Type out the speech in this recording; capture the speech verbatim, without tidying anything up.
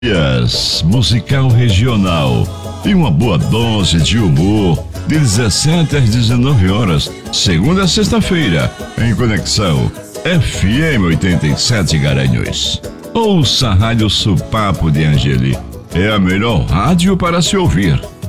Yes, musical regional e uma boa dose de humor de dezessete às dezenove horas, segunda a sexta-feira, em Conexão F M oitenta e sete Garanhuns. Ouça a Rádio Supapo de Angeli, é a melhor rádio para se ouvir.